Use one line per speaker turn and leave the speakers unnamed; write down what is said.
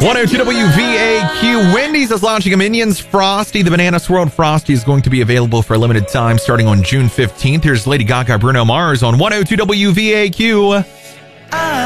102 WVAQ. Wendy's is launching a Minions Frosty. The Banana Swirled Frosty is going to be available for a limited time starting on June 15th. Here's Lady Gaga, Bruno Mars on 102 WVAQ.